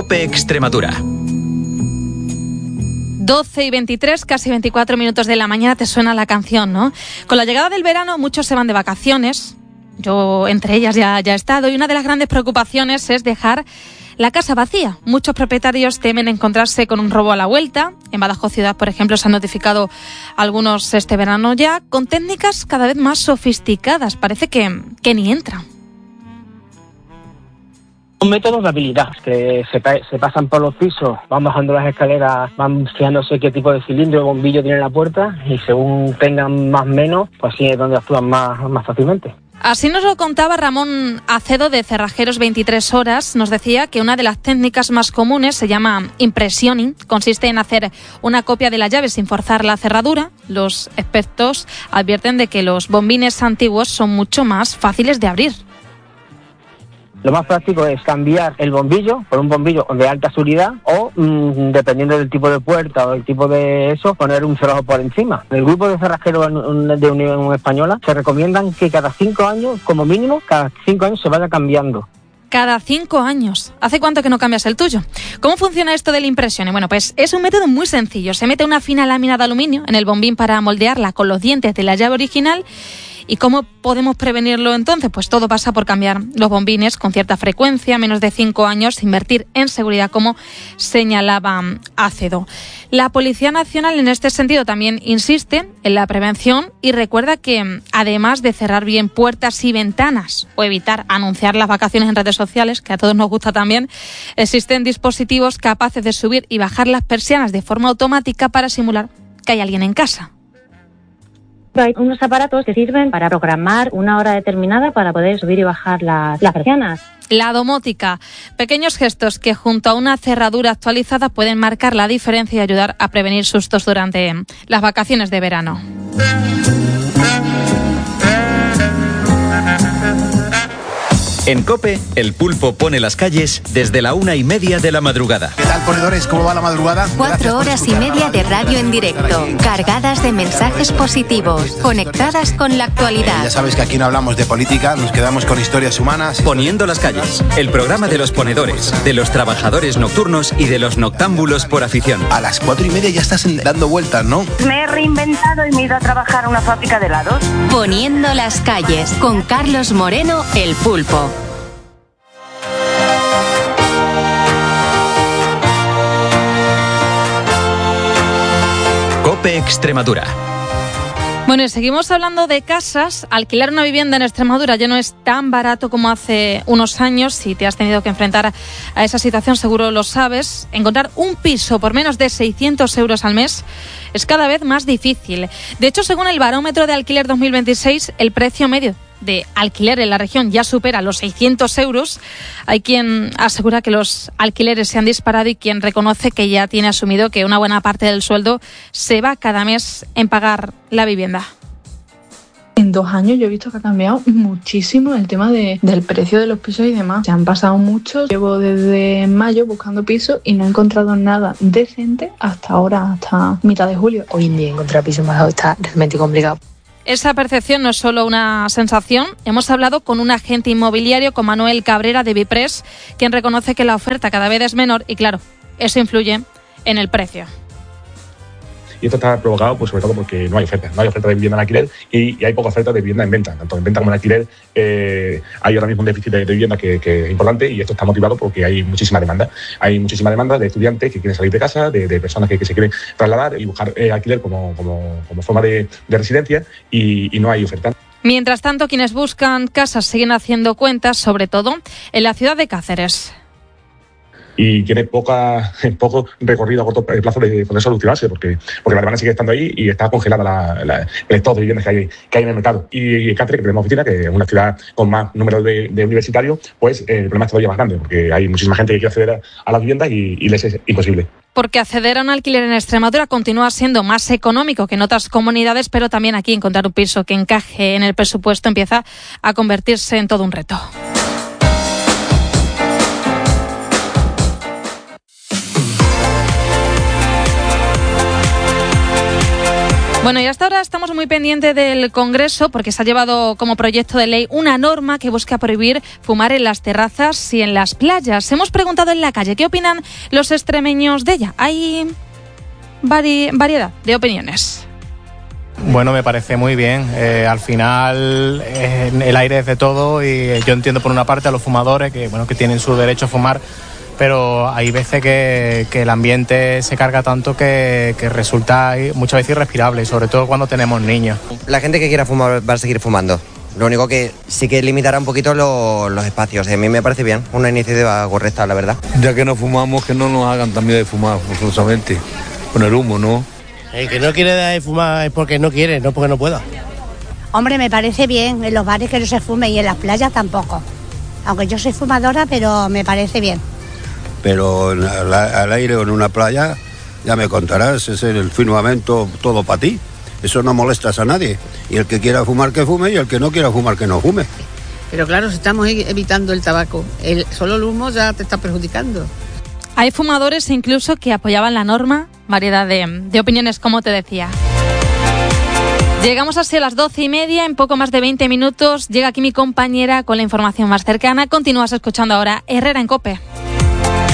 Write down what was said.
COPE Extremadura. 12:23, casi 24 minutos de la mañana, te suena la canción, ¿no? Con la llegada del verano muchos se van de vacaciones, yo entre ellas ya he estado, y una de las grandes preocupaciones es dejar la casa vacía. Muchos propietarios temen encontrarse con un robo a la vuelta. En Badajoz Ciudad, por ejemplo, se han notificado algunos este verano ya, con técnicas cada vez más sofisticadas. Parece que ni entran. Son métodos de habilidad que se pasan por los pisos, van bajando las escaleras, van fijándose qué tipo de cilindro o bombillo tiene la puerta, y según tengan más o menos, pues así es donde actúan más fácilmente. Así nos lo contaba Ramón Acedo de Cerrajeros 23 Horas. Nos decía que una de las técnicas más comunes se llama impressioning. Consiste en hacer una copia de la llave sin forzar la cerradura. Los expertos advierten de que los bombines antiguos son mucho más fáciles de abrir. Lo más práctico es cambiar el bombillo por un bombillo de alta seguridad o, dependiendo del tipo de puerta o el tipo de eso, poner un cerrojo por encima. El grupo de cerrajeros de Unión Española se recomiendan que cada 5 años, como mínimo, cada 5 años se vaya cambiando. Cada 5 años. ¿Hace cuánto que no cambias el tuyo? ¿Cómo funciona esto de la impresión? Bueno, pues es un método muy sencillo. Se mete una fina lámina de aluminio en el bombín para moldearla con los dientes de la llave original. ¿Y cómo podemos prevenirlo entonces? Pues todo pasa por cambiar los bombines con cierta frecuencia, menos de 5 años, invertir en seguridad, como señalaba Acedo. La Policía Nacional en este sentido también insiste en la prevención y recuerda que, además de cerrar bien puertas y ventanas o evitar anunciar las vacaciones en redes sociales, que a todos nos gusta también, existen dispositivos capaces de subir y bajar las persianas de forma automática para simular que hay alguien en casa. Hay unos aparatos que sirven para programar una hora determinada para poder subir y bajar las persianas. La domótica, pequeños gestos que junto a una cerradura actualizada pueden marcar la diferencia y ayudar a prevenir sustos durante las vacaciones de verano. En COPE, el pulpo pone las calles desde la 1:30 de la madrugada. ¿Qué tal, ponedores? ¿Cómo va la madrugada? 4 horas y media de radio en directo, cargadas de mensajes positivos, conectadas con la actualidad. Ya sabes que aquí no hablamos de política, nos quedamos con historias humanas. Poniendo las calles, el programa de los ponedores, de los trabajadores nocturnos y de los noctámbulos por afición. A las 4:30 ya estás dando vueltas, ¿no? Me he reinventado y me he ido a trabajar a una fábrica de helados. Poniendo las calles, con Carlos Moreno, el pulpo. COPE Extremadura. Bueno, y seguimos hablando de casas. Alquilar una vivienda en Extremadura ya no es tan barato como hace unos años. Si te has tenido que enfrentar a esa situación, seguro lo sabes. Encontrar un piso por menos de 600 euros al mes es cada vez más difícil. De hecho, según el Barómetro de Alquiler 2026, el precio medio de alquiler en la región ya supera los 600 euros. Hay quien asegura que los alquileres se han disparado y quien reconoce que ya tiene asumido que una buena parte del sueldo se va cada mes en pagar la vivienda. En 2 años yo he visto que ha cambiado muchísimo el tema del precio de los pisos y demás. Se han pasado muchos. Llevo desde mayo buscando pisos y no he encontrado nada decente hasta ahora, hasta mitad de julio. Hoy en día encontrar pisos más bajos está realmente complicado. Esa percepción no es solo una sensación. Hemos hablado con un agente inmobiliario, con Manuel Cabrera de Bipress, quien reconoce que la oferta cada vez es menor y, claro, eso influye en el precio. Y esto está provocado, pues, sobre todo porque no hay oferta de vivienda en alquiler y hay poca oferta de vivienda en venta. Tanto en venta como en alquiler hay ahora mismo un déficit de vivienda que es importante, y esto está motivado porque hay muchísima demanda. Hay muchísima demanda de estudiantes que quieren salir de casa, de personas que se quieren trasladar y buscar alquiler como forma de residencia, y no hay oferta. Mientras tanto, quienes buscan casas siguen haciendo cuentas, sobre todo en la ciudad de Cáceres. Y tiene poco recorrido a corto plazo de poder solucionarse, porque la demanda sigue estando ahí y está congelada el stock de viviendas que hay en el mercado. Y Cáceres, que tenemos oficina, que es una ciudad con más número de universitarios, pues el problema es todavía más grande, porque hay muchísima gente que quiere acceder a las viviendas y les es imposible. Porque acceder a un alquiler en Extremadura continúa siendo más económico que en otras comunidades, pero también aquí encontrar un piso que encaje en el presupuesto empieza a convertirse en todo un reto. Bueno, y hasta ahora estamos muy pendientes del Congreso porque se ha llevado como proyecto de ley una norma que busca prohibir fumar en las terrazas y en las playas. Hemos preguntado en la calle qué opinan los extremeños de ella. Hay variedad de opiniones. Bueno, me parece muy bien. Al final el aire es de todo y yo entiendo por una parte a los fumadores que tienen su derecho a fumar, pero hay veces que el ambiente se carga tanto que resulta muchas veces irrespirable, y sobre todo cuando tenemos niños. La gente que quiera fumar va a seguir fumando. Lo único que sí que limitará un poquito los espacios. A mí me parece bien, una iniciativa correcta, la verdad. Ya que no fumamos, que no nos hagan también de fumar, forzosamente, con el humo, ¿no? El que no quiere dejar de fumar es porque no quiere, no porque no pueda. Hombre, me parece bien, en los bares que no se fume y en las playas tampoco. Aunque yo soy fumadora, pero me parece bien. Pero al aire o en una playa, ya me contarás, es el firmamento todo para ti. Eso no molestas a nadie. Y el que quiera fumar, que fume, y el que no quiera fumar, que no fume. Pero claro, si estamos evitando el tabaco, solo el humo ya te está perjudicando. Hay fumadores incluso que apoyaban la norma, variedad de opiniones, como te decía. Llegamos así a las 12:30, en poco más de 20 minutos. Llega aquí mi compañera con la información más cercana. Continúas escuchando ahora Herrera en COPE.